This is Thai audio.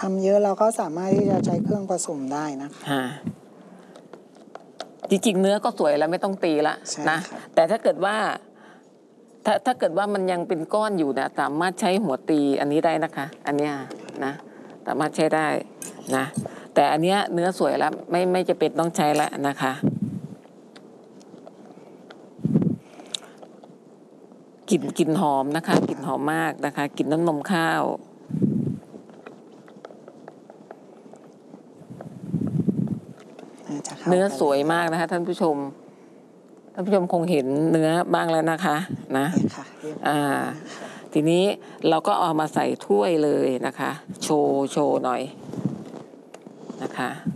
ทำเยอะเราก็สามารถที่จะใช้เครื่องผสมได้นะจริงๆเนื้อก็สวยแล้วไม่ต้องตีละนะแต่ถ้าเกิดว่าถ้าเกิดว่ามันยังเป็นก้อนอยู่นะสามารถใช้หัวตีอันนี้ได้นะคะอันเนี้ยนะสามารถใช้ได้นะแต่อันเนี้ยเนื้อสวยแล้วไม่จะเป็นต้องใช้แล้วนะคะกลิ่นหอมนะคะกลิ่นหอมมากนะคะกลิ่นน้ำนมข้าวเนื้อสวยมากนะคะท่านผู้ชมคงเห็นเนื้อบ้างแล้วนะคะนะทีนี้เราก็เอามาใส่ถ้วยเลยนะคะโชว์หน่อยนะคะ